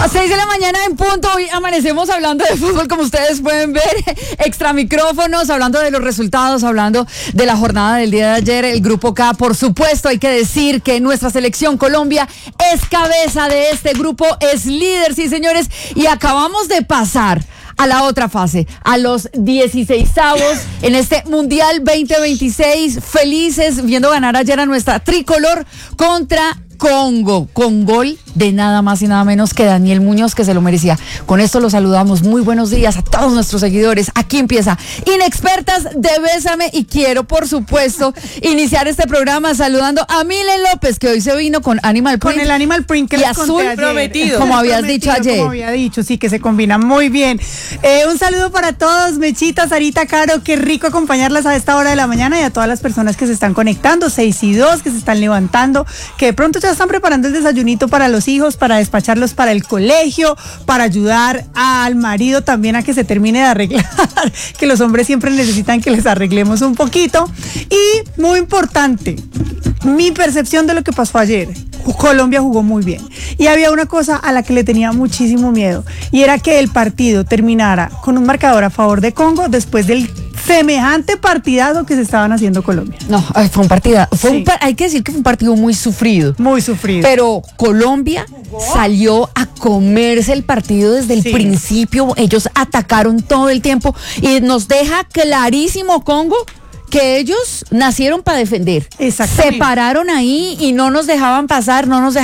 6 de la mañana en punto, hoy amanecemos hablando de fútbol, como ustedes pueden ver, extra micrófonos, hablando de los resultados, hablando de la jornada del día de ayer, el Grupo K. Por supuesto, hay que decir que nuestra selección Colombia es cabeza de este grupo, es líder, sí señores, y acabamos de pasar a la otra fase, a los 16avos en este Mundial 2026, felices viendo ganar ayer a nuestra tricolor contra Congo, con gol de nada más y nada menos que Daniel Muñoz, que se lo merecía. Con esto los saludamos. Muy buenos días a todos nuestros seguidores. Aquí empieza Inexpertas de Bésame y quiero, por supuesto, iniciar este programa saludando a Milen López, que hoy se vino con Animal Print. Con el Animal Print que y les azul conté ayer. Prometido. Como habías dicho ayer. Como había dicho, sí, que se combina muy bien. Un saludo para todos, Mechita, Sarita, Caro, qué rico acompañarlas a esta hora de la mañana y a todas las personas que se están conectando, 6 y 2, que se están levantando, que de pronto ya están preparando el desayunito para los hijos, para despacharlos para el colegio, para ayudar al marido también a que se termine de arreglar, que los hombres siempre necesitan que les arreglemos un poquito. Y muy importante, mi percepción de lo que pasó ayer. Colombia jugó muy bien y había una cosa a la que le tenía muchísimo miedo y era que el partido terminara con un marcador a favor de Congo después del semejante partidazo que se estaban haciendo Colombia. No, fue un partido, hay que decir que fue un partido muy sufrido. Muy sufrido. Pero Colombia salió a comerse el partido desde el principio, ellos atacaron todo el tiempo y nos deja clarísimo Congo que ellos nacieron para defender. Exactamente. Se pararon ahí y no nos dejaban pasar.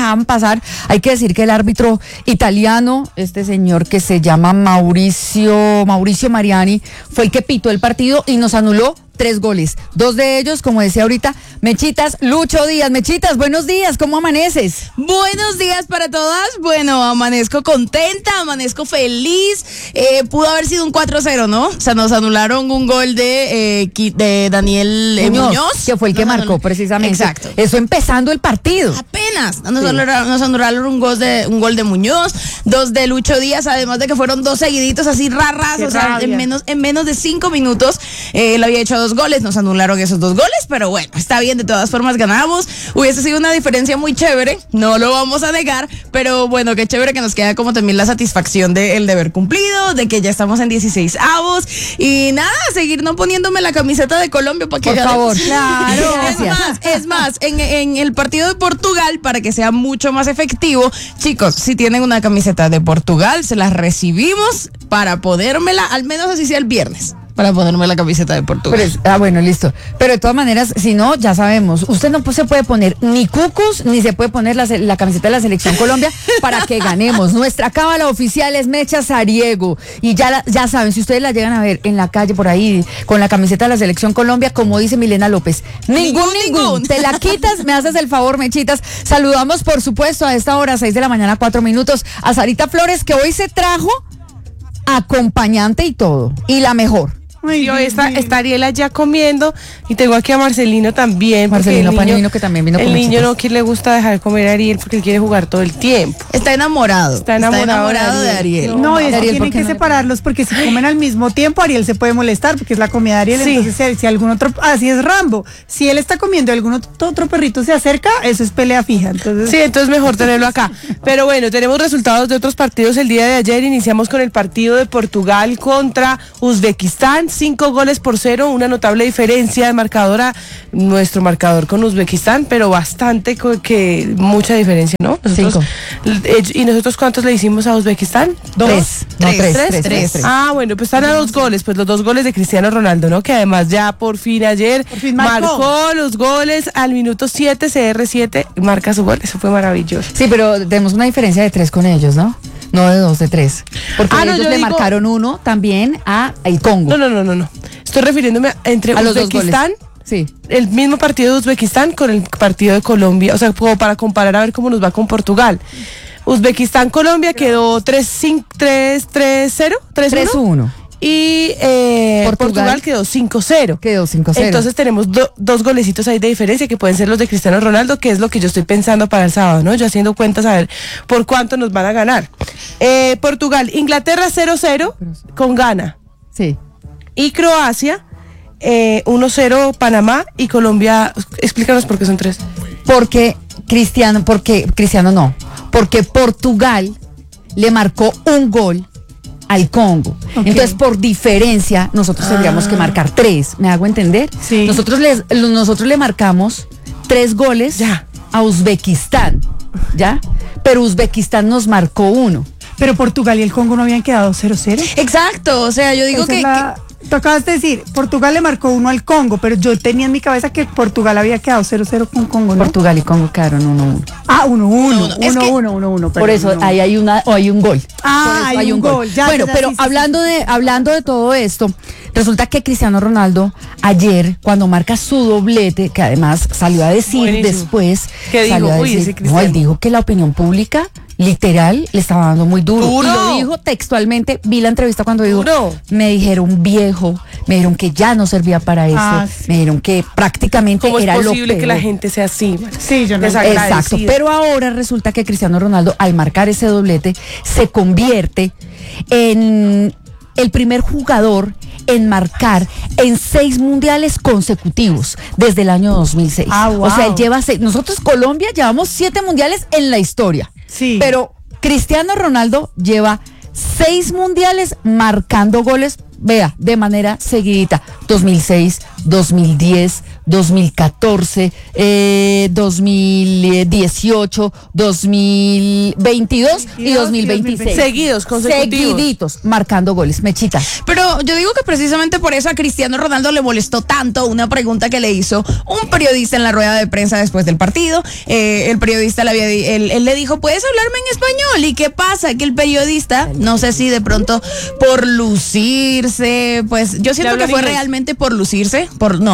Hay que decir que el árbitro italiano, este señor que se llama Mauricio Mariani, fue el que pitó el partido y nos anuló 3 goles. 2 de ellos, como decía ahorita, Mechitas, Lucho Díaz. Mechitas, buenos días, ¿cómo amaneces? Buenos días para todas. Bueno, amanezco contenta, amanezco feliz. Pudo haber sido un 4-0, ¿no? O sea, nos anularon un gol de Daniel Muñoz, que fue el que marcó precisamente. Exacto. Eso empezando el partido. Apenas. Nos anularon un gol de Muñoz, 2 de Lucho Díaz, además de que fueron 2 seguiditos así raras, o sea, en menos de 5 minutos él había hecho 2 goles, nos anularon esos 2 goles, pero bueno, está bien, de todas formas ganamos. Hubiese sido una diferencia muy chévere, no lo vamos a negar, pero bueno, qué chévere que nos queda como también la satisfacción del deber cumplido, de que ya estamos en 16avos y nada, seguir no poniéndome la camiseta de Colombia para que por favor, claro. Es más, en el partido de Portugal, para que sea mucho más efectivo, chicos, si tienen una camiseta de Portugal, se las recibimos para ponérmela, al menos así sea el viernes, para ponerme la camiseta de Portugal. Bueno, listo. Pero de todas maneras, si no, ya sabemos, usted no se puede poner ni cucus, ni se puede poner la camiseta de la Selección Colombia para que ganemos. Nuestra cábala oficial es Mecha Sariego. Y ya saben, si ustedes la llegan a ver en la calle por ahí, con la camiseta de la Selección Colombia, como dice Milena López, ningún. Te la quitas, me haces el favor, Mechitas. Saludamos, por supuesto, a esta hora, 6 de la mañana, 4 minutos, a Sarita Flores, que hoy se trajo acompañante y todo. Y la mejor. Y hoy está Ariela ya comiendo y tengo aquí a Marcelino también. Marcelino Pañuino, que también vino con el niño no le gusta dejar de comer a Ariel porque él quiere jugar todo el tiempo. Está enamorado de Ariel. No, y Ariel, tienen que separarlos porque si comen al mismo tiempo, Ariel se puede molestar porque es la comida de Ariel. Sí. Entonces, si algún otro, así es Rambo. Si él está comiendo y algún otro perrito se acerca, eso es pelea fija. Entonces mejor tenerlo acá. Pero bueno, tenemos resultados de otros partidos el día de ayer. Iniciamos con el partido de Portugal contra Uzbekistán. 5-0, una notable diferencia de marcadora, nuestro marcador con Uzbekistán, pero bastante, mucha diferencia, ¿no? 5. ¿Y nosotros cuántos le hicimos a Uzbekistán? 3. Ah, bueno, pues están a 2 goles, pues los 2 goles de Cristiano Ronaldo, ¿no? Que además ya por fin ayer marcó los goles al minuto 7, CR7 marca su gol, eso fue maravilloso. Sí, pero tenemos una diferencia de 3 con ellos, ¿no? No de 2, de 3. Porque ellos le marcaron 1 también a el Congo. No. Estoy refiriéndome entre a Uzbekistán, sí, el mismo partido de Uzbekistán con el partido de Colombia, o sea, como para comparar a ver cómo nos va con Portugal. Uzbekistán-Colombia quedó 3-1. Y Portugal quedó 5-0. Entonces tenemos 2 golecitos ahí de diferencia que pueden ser los de Cristiano Ronaldo, que es lo que yo estoy pensando para el sábado, ¿no? Yo haciendo cuentas a ver por cuánto nos van a ganar. Portugal, Inglaterra 0-0 con Ghana. Sí. Y Croacia 1-0 Panamá y Colombia. Explícanos por qué son 3. Porque Cristiano no. Porque Portugal le marcó un gol al Congo. Okay. Entonces, por diferencia, nosotros tendríamos que marcar 3. ¿Me hago entender? Sí. Nosotros le marcamos 3 goles a Uzbekistán, ¿ya? Pero Uzbekistán nos marcó 1. Pero Portugal y el Congo no habían quedado 0-0. Exacto, o sea, yo digo Tú acabas de decir, Portugal le marcó 1 al Congo, pero yo tenía en mi cabeza que Portugal había quedado 0-0 con Congo, ¿no? Portugal y Congo quedaron 1-1. Ah, 1-1. 1-1. Por eso ahí hay un gol. Ah, hay un gol. Ya, bueno, pero sí, hablando de todo esto, resulta que Cristiano Ronaldo ayer, cuando marca su doblete, que además salió a decir después, ¿qué dijo? No, él dijo que la opinión pública literal le estaba dando muy duro. Y lo dijo textualmente. Vi la entrevista cuando dijo, me dijeron viejo, me dijeron que ya no servía para eso, sí. Me dijeron que prácticamente ¿cómo era lo peor? ¿Cómo es posible que la gente sea así? Sí, yo no sé. Exacto, pero ahora resulta que Cristiano Ronaldo, al marcar ese doblete, se convierte en el primer jugador en marcar en 6 mundiales consecutivos desde el año 2006. Wow. O sea, él lleva 6. Nosotros, Colombia, llevamos 7 mundiales en la historia. Sí. Pero Cristiano Ronaldo lleva 6 mundiales marcando goles, vea, de manera seguidita. 2006, 2010, 2014, 2018, 2022 y 2026. Seguidos, consecutivos. Seguiditos, marcando goles. Mechita. Pero yo digo que precisamente por eso a Cristiano Ronaldo le molestó tanto una pregunta que le hizo un periodista en la rueda de prensa después del partido. El periodista él le dijo, ¿puedes hablarme en español? ¿Y qué pasa? Que el periodista, no sé si de pronto por lucirse, pues yo siento que fue realmente por lucirse,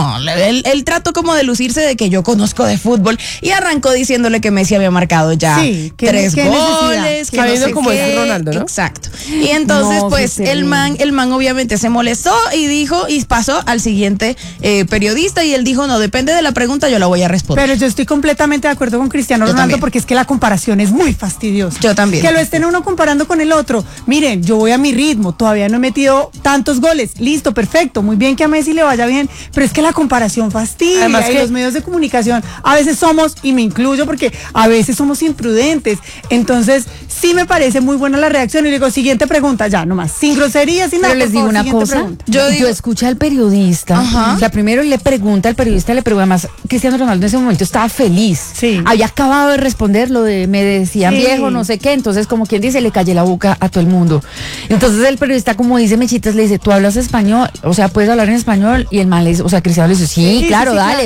él trató como de lucirse de que yo conozco de fútbol y arrancó diciéndole que Messi había marcado ya 3 goles, que sabiendo no como es Ronaldo, ¿no? Exacto. Y entonces pues el man obviamente se molestó y dijo y pasó al siguiente periodista y él dijo, no, depende de la pregunta, yo la voy a responder. Pero yo estoy completamente de acuerdo con Cristiano Ronaldo porque es que la comparación es muy fastidiosa. Yo también. Que lo estén uno comparando con el otro. Miren, yo voy a mi ritmo, todavía no he metido tantos goles. Listo, perfecto, muy bien que a Messi le vaya bien, pero es que la comparación fastidia. Además que los medios de comunicación a veces somos, y me incluyo porque a veces somos imprudentes. Entonces, sí me parece muy buena la reacción y le digo, siguiente pregunta, ya, nomás, sin groserías, sin nada. Pero les digo una cosa, yo escuché al periodista, o sea, primero el periodista le pregunta, además, Cristiano Ronaldo en ese momento estaba feliz. Sí. Había acabado de responder lo de, me decían viejo, no sé qué, entonces como quien dice, le callé la boca a todo el mundo. Entonces el periodista, como dice Mechitas, le dice, ¿tú hablas español? O sea, ¿puedes hablar en español? Y el man le dice, o sea, Cristiano le dice, sí, claro, dale.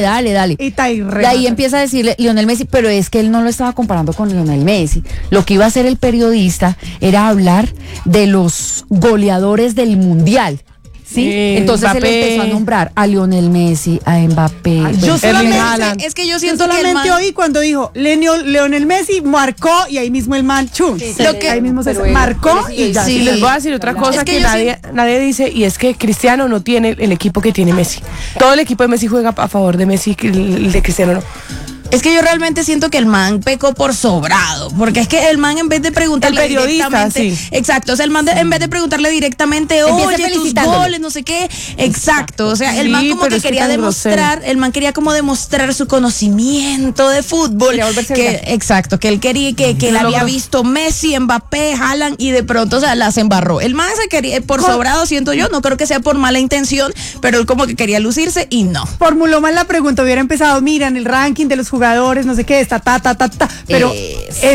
Y ahí empieza a decirle Lionel Messi, pero es que él no lo estaba comparando con Lionel Messi. Lo que iba a hacer el periodista era hablar de los goleadores del mundial. ¿Sí? Entonces Mbappé. Él empezó a nombrar a Lionel Messi, a Mbappé. Yo solamente, es que yo siento que oí cuando dijo Lionel Messi marcó y ahí mismo el man ahí mismo se marcó y ya. Sí, les voy a decir otra cosa que nadie dice, y es que Cristiano no tiene el equipo que tiene Messi. Todo el equipo de Messi juega a favor de Messi, el de Cristiano no. Es que yo realmente siento que el man pecó por sobrado, porque es que el man en vez de preguntarle directamente, exacto, o sea, el man en vez de preguntarle directamente, oye, tus goles, no sé qué, exacto, o sea, el man como que quería demostrar, el man quería como demostrar su conocimiento de fútbol, exacto, que él quería que él había visto Messi, Mbappé, Haaland y de pronto, o sea, las embarró. El man se quería por sobrado, siento yo, no creo que sea por mala intención, pero él como que quería lucirse y no. Formuló mal la pregunta, hubiera empezado, mira, en el ranking de los jugadores, no sé qué, pero